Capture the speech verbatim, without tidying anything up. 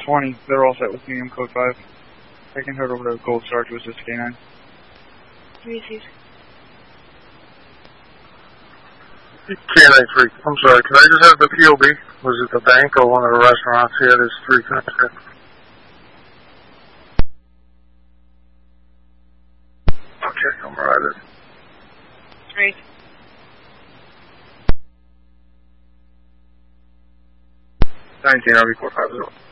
twenty, they're all set with me, I'm code five. I can head over to Gold Star to assist K nine. Received. K nine three, I'm sorry, can I just have the P O B? Was it the bank or one of the restaurants? Yeah, there's three things. Okay, I'm right. Great. nineteen, I'll be four five zero.